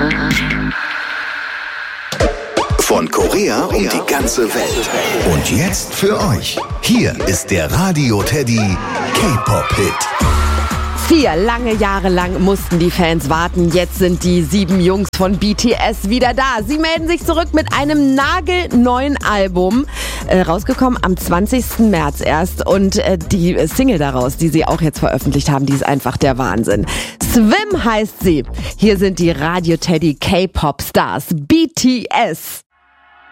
Von Korea um die ganze Welt. Und jetzt für euch. Hier ist der Radio Teddy K-Pop-Hit. 4 lange Jahre lang mussten die Fans warten. Jetzt sind die 7 Jungs von BTS wieder da. Sie melden sich zurück mit einem nagelneuen Album. Rausgekommen am 20. März erst. Und die Single daraus, die sie auch jetzt veröffentlicht haben, die ist einfach der Wahnsinn. Swim heißt sie. Hier sind die Radio Teddy K-Pop Stars BTS.